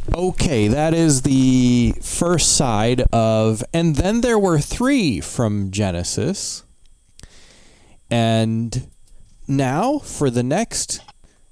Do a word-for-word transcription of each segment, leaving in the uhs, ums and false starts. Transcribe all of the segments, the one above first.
Okay, that is the first side of, and then there were three from Genesis. And now for the next,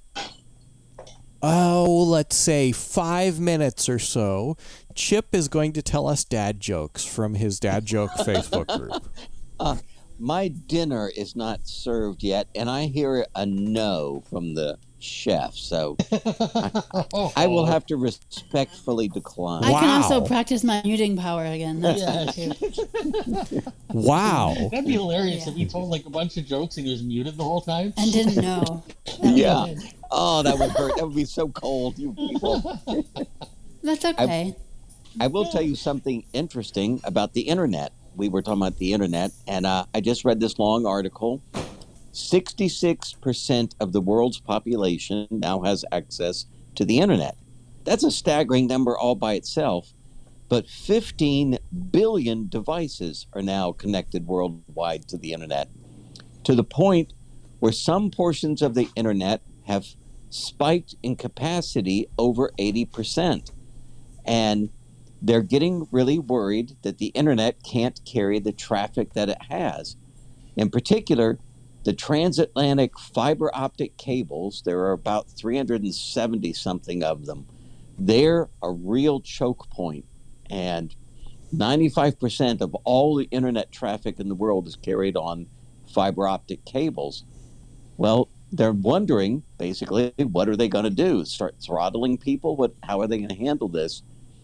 oh, let's say five minutes or so, Chip is going to tell us dad jokes from his dad joke Facebook group. Uh, my dinner is not served yet, and I hear a no from the chef, so I, I will have to respectfully decline. I can Wow. also practice my muting power again. That's Yes. fun, too. Wow. That'd be hilarious Yeah. if he told like a bunch of jokes and he was muted the whole time. And didn't know. That would be Yeah. good. Oh, that would hurt. That would be so cold, you people. That's okay. I will tell you something interesting about the internet. We were talking about the internet, and uh, I just read this long article. sixty-six percent of the world's population now has access to the internet. That's a staggering number all by itself, but fifteen billion devices are now connected worldwide to the internet, to the point where some portions of the internet have spiked in capacity over eighty percent. And they're getting really worried that the internet can't carry the traffic that it has. In particular, the transatlantic fiber optic cables, there are about three hundred seventy something of them. They're a real choke point, and ninety-five percent of all the internet traffic in the world is carried on fiber optic cables. Well, they're wondering, basically, what are they going to do? Start throttling people? What? How are they going to handle this?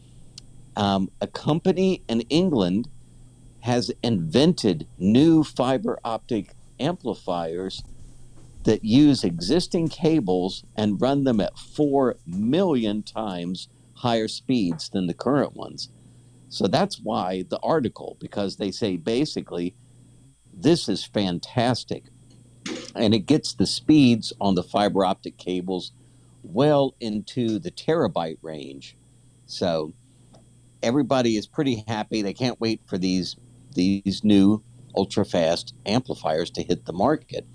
Um, a company in England has invented new fiber optic amplifiers that use existing cables and run them at four million times higher speeds than the current ones. So that's why the article, because they say basically, this is fantastic. And it gets the speeds on the fiber optic cables well into the terabyte range. So everybody is pretty happy. They can't wait for these these new ultra fast amplifiers to hit the market.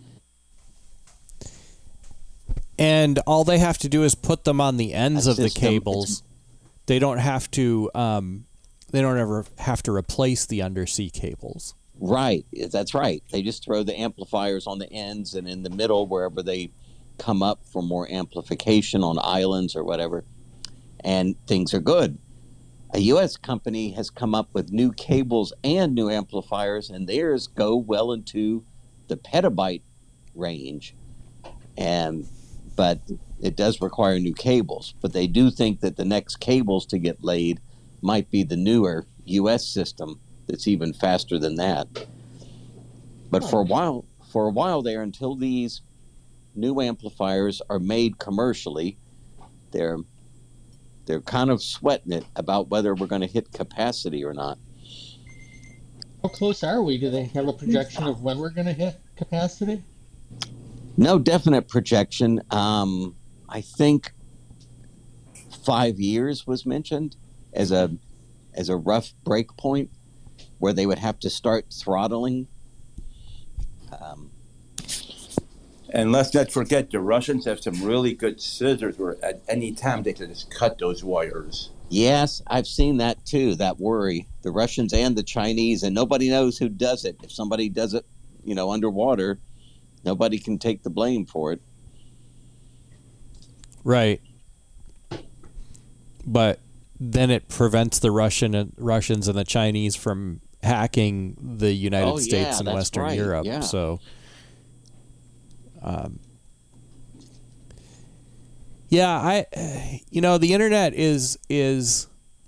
And all they have to do is put them on the ends That of the system, cables. They don't have to. Um, they don't ever have to replace the undersea cables. Right, that's right. They just throw the amplifiers on the ends and in the middle wherever they come up for more amplification on islands or whatever, and things are good. A U S company has come up with new cables and new amplifiers, and theirs go well into the petabyte range. And but it does require new cables. But they do think that the next cables to get laid might be the newer U S system that's even faster than that. But for a while, for a while there, until these new amplifiers are made commercially, they're they're kind of sweating it about whether we're going to hit capacity or not. How close are we? Do they have a projection of when we're going to hit capacity? No definite projection. Um, I think five years was mentioned as a as a rough break point where they would have to start throttling. Um, And let's not forget, the Russians have some really good scissors where at any time they can just cut those wires. yes, I've seen that too, that worry. The Russians and the Chinese, and nobody knows who does it. If somebody does it, you know, underwater, nobody can take the blame for it. Right. But then it prevents the Russian and Russians and the Chinese from hacking the United Oh, yeah, States and that's Western right, Europe. yeah. So, um, yeah, I, you know, the internet is is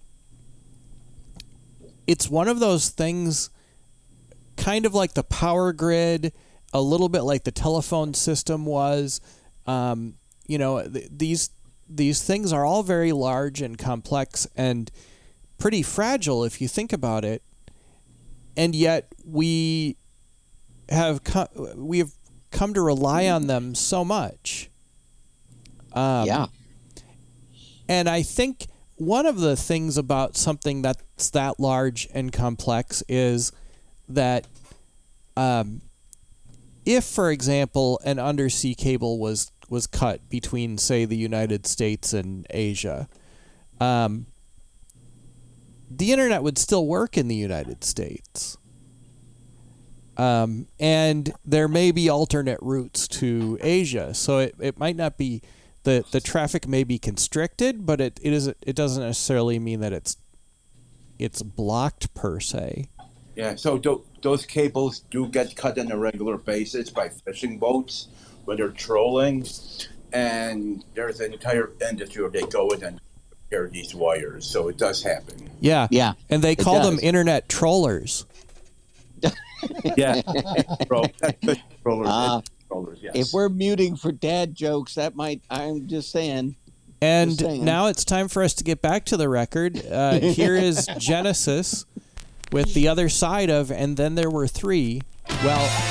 it's one of those things, kind of like the power grid, a little bit like the telephone system was. Um, you know, th- these these things are all very large and complex and pretty fragile if you think about it. And yet we have co- we have come to rely on them so much. Um, yeah. And I think one of the things about something that's that large and complex is that um, if, for example, an undersea cable was, was cut between, say, the United States and Asia, um, the internet would still work in the United States. Um, and there may be alternate routes to Asia, so it, it might not be the the traffic may be constricted, but it it is it doesn't necessarily mean that it's it's blocked per se. Yeah, so do, those cables do get cut on a regular basis by fishing boats when they're trolling, and there's an entire industry where they go in and repair these wires. So it does happen. Yeah, Yeah, and they it call them does. internet trollers. Yeah, Tro- that's fishing trollers. Ah. It's trollers, yes. If we're muting for dad jokes, that might. I'm just saying. And Just saying. now it's time for us to get back to the record. Uh, here is Genesis with the other side of, and then there were three. Well,